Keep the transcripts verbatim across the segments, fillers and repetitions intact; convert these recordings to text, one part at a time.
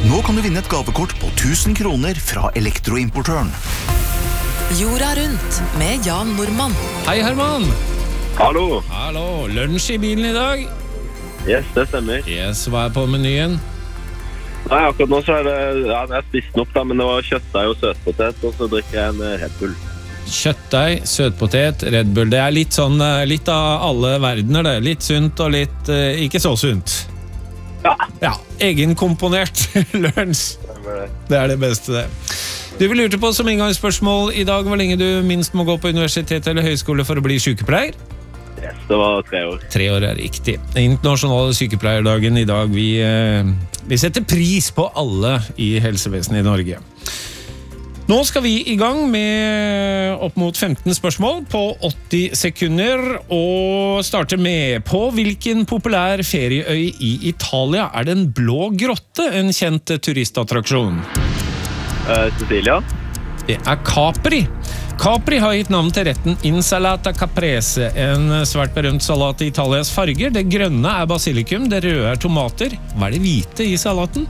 Nå kan du vinne et gavekort på tusen kroner fra elektroimportøren. Jorda rundt med Jan Normann. Hei Herman. Hallo. Hallo, lunsj i bilen i dag? Yes, det stemmer. Yes, hva er på menyen? Nei, akkurat nå så er det, ja, jeg spiste den opp da, men det var kjøttdeig og søtpotet, og så drikker jeg en Red Bull. Kjøttdeig, søtpotet, Red Bull. Det er litt sånn, litt av alle verdener det. Litt sunt og litt eh, ikke så sunt. Ja. Ja, egenkomponert lunsj. Det er det beste det. Du vil lurte på som inngangsspørsmål i dag hvor lenge du minst må gå på universitet eller høyskole for å bli sykepleier? Yes, det var tre år. Tre år er riktig. Internasjonale sykepleierdagen i dag. Vi, eh, vi setter pris på alle i helsevesenet i Norge. Nå skal vi i gang med opp mot femten spørsmål på åtti sekunder, og starter med: på hvilken populær ferieøy i Italia er Den blå grotte en kjent turistattraksjon? Uh, Cecilia? Det er Capri. Capri har gitt navn til retten Insalata Caprese, en svært berømt salat i Italias farger. Det grønne er basilikum, det røde er tomater. Hva er det hvite i salaten?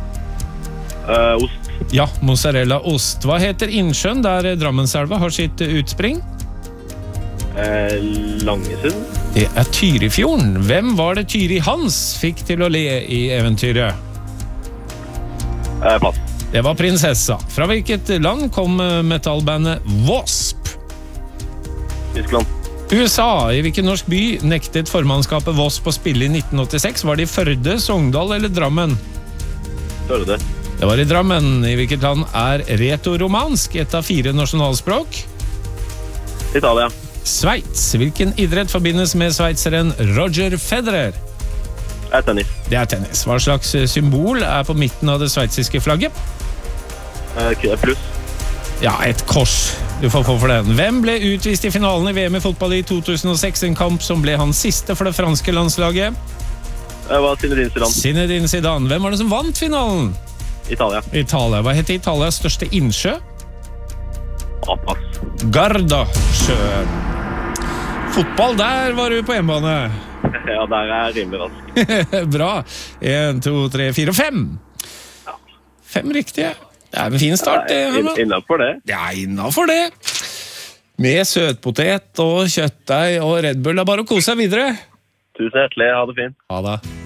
Uh, ost. Ja, mozzarella ost. Hva heter innsjøen der Drammenselva har sitt utspring? Uh, Langesund. Det er Tyrifjorden. Hvem var det Tyri Hans fikk til å le i eventyret? Uh, pass. Det var prinsessa. Fra hvilket land kom metallbandet Wasp? Tyskland. U S A. I hvilken norsk by nektet formannskapet Wasp å spille i nitten åttiseks? Var det i Førde, Sogndal eller Drammen? Førde. Det var i Drammen. I hvilket land er retoromansk et av fire nasjonalspråk? Italia. Sveits. Hvilken idrett forbindes med sveitseren Roger Federer? Det er tennis. Det er tennis. Hva slags symbol er på midten av det sveitsiske flagget? Uh, pluss. Ja, et kors. Du får få for den. Hvem ble utvist i finalen i V M i fotball i to tusen og seks? En kamp som ble hans siste for det franske landslaget? Det var Zinedine Zidane. Zinedine Zidane. Hvem var det som vant finalen? Italia. Italia. Hva heter Italias største innsjø? Ah, pass. Gardasjøen. Fotball, der var du på hjemmebane. Ja, der er jeg rimelig rask. Bra. En, to, tre, fire og fem. Ja. Fem riktige. Det er en fin start, det. Ja, inn- innenfor det. Ja, innenfor det. Med søtpotet og kjøttdeig og Red Bull. Det er bare å kose seg videre. Tusen hjertelig, ha det fint. Ha det.